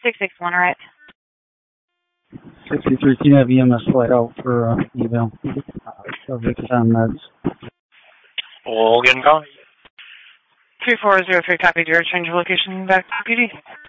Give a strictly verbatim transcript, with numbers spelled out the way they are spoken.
six six one, right? sixty-three, can you have E M S flight out for uh, eval? Uh, Vic's on meds. Logan, call. three four zero three, copy. Do you change your location back to P D?